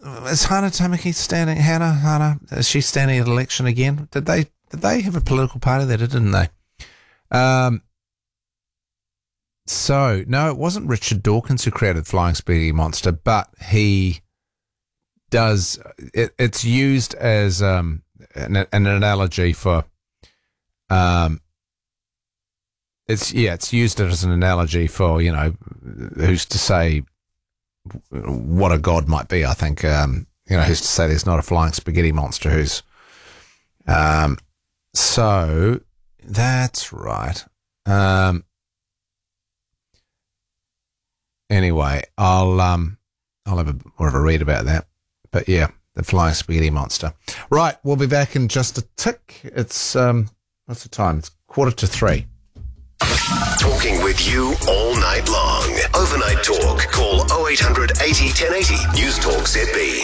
is Hana Tamaki standing? Hana, is she standing at election again? Did they have a political party? They did, didn't they? So no, it wasn't Richard Dawkins who created Flying Spaghetti Monster, but he does. It's used as an analogy for. It's used as an analogy for, who's to say what a god might be. I think who's to say there's not a flying spaghetti monster who's. So that's right. Anyway, I'll have a more of a read about that. But yeah, the flying spaghetti monster. Right, we'll be back in just a tick. It's what's the time? It's 2:45. Talking with you all night long. Overnight talk. Call 0800 80 1080. News Talk ZB.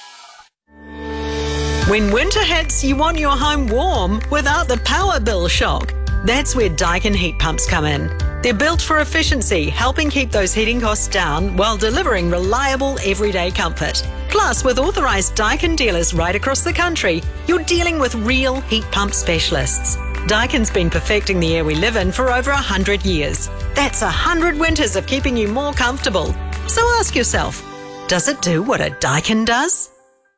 When winter hits, you want your home warm without the power bill shock. That's where Daikin heat pumps come in. They're built for efficiency, helping keep those heating costs down while delivering reliable everyday comfort. Plus, with authorised Daikin dealers right across the country, you're dealing with real heat pump specialists. Daikin's been perfecting the air we live in for over 100 years. That's 100 winters of keeping you more comfortable. So ask yourself, does it do what a Daikin does?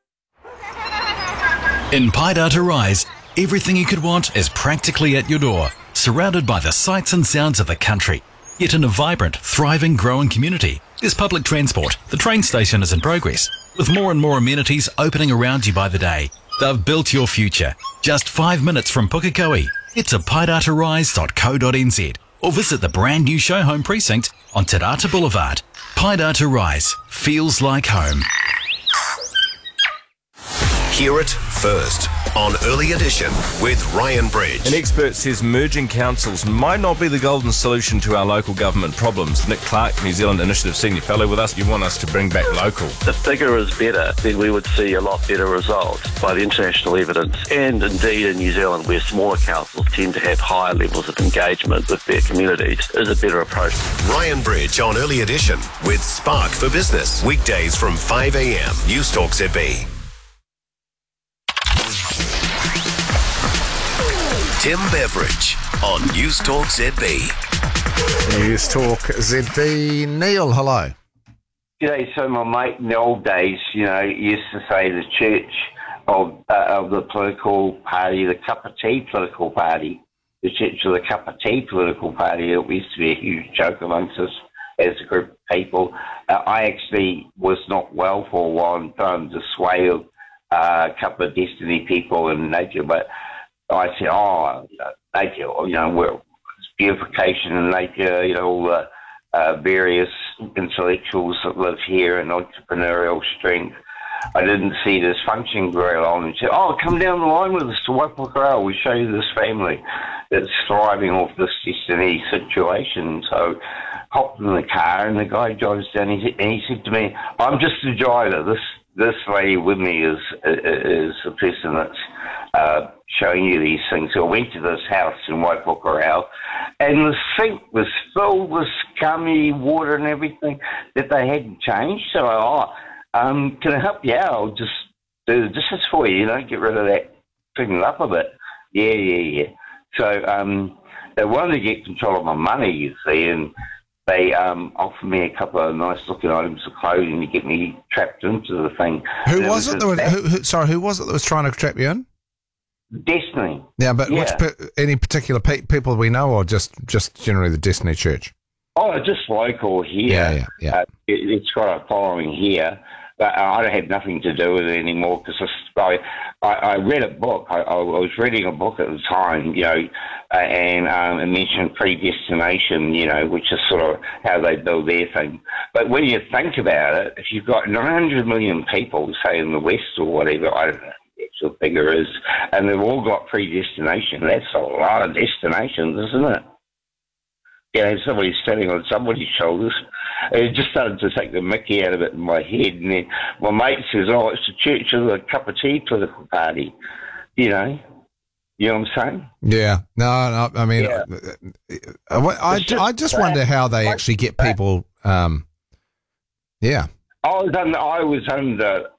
In Paidata Rise, everything you could want is practically at your door, surrounded by the sights and sounds of the country. Yet in a vibrant, thriving, growing community, there's public transport. The train station is in progress, with more and more amenities opening around you by the day. They've built your future. Just 5 minutes from Pukekohe. Head to paidatarise.co.nz or visit the brand new show home precinct on Te Rata Boulevard. Paidata Rise feels like home. Hear it first on Early Edition with Ryan Bridge. An expert says merging councils might not be the golden solution to our local government problems. Nick Clark, New Zealand Initiative Senior Fellow with us. You want us to bring back local. If bigger is better, then we would see a lot better results by the international evidence. And indeed in New Zealand, where smaller councils tend to have higher levels of engagement with their communities, is a better approach. Ryan Bridge on Early Edition with Spark for Business. Weekdays from 5 a.m. News Talk ZB. Tim Beveridge on News Talk ZB. News Talk ZB. Neil, hello. G'day. So my mate in the old days, used to say the church of the political party, the cup of tea political party, the church of the cup of tea political party. It used to be a huge joke amongst us as a group of people. I actually was not well for a while and trying to sway a couple of Destiny people in nature, but I said, nature, we're beautification in nature, all the various intellectuals that live here and entrepreneurial strength. I didn't see this function very long and said, come down the line with us to Waipukurau. We'll show you this family that's thriving off this Destiny situation. So hopped in the car and the guy drives down and he said to me, I'm just a driver. This lady with me is the person that's showing you these things. So I went to this house in Waipukurau, and the sink was filled with scummy water and everything that they hadn't changed. So can I help you out? I'll just do the dishes for you, get rid of that, clean it up a bit. Yeah. So they wanted to get control of my money, you see, and they offered me a couple of nice-looking items of clothing to get me trapped into the thing. Who was it that was trying to trap you in? Destiny. Yeah, but any particular people we know, or just generally the Destiny Church? Oh, just local here. Yeah. It's got a following here, but I don't have nothing to do with it anymore because I read a book. I was reading a book at the time, and it mentioned predestination, which is sort of how they build their thing. But when you think about it, if you've got 900 million people, say in the West or whatever, I don't know what the figure is, and they've all got predestination, that's a lot of destinations, isn't it? Somebody's standing on somebody's shoulders. It just started to take the mickey out of it in my head. And then my mate says, it's the church of the cup of tea political party. You know what I'm saying? Yeah. No, I mean, I just wonder how they actually get people, yeah. I was under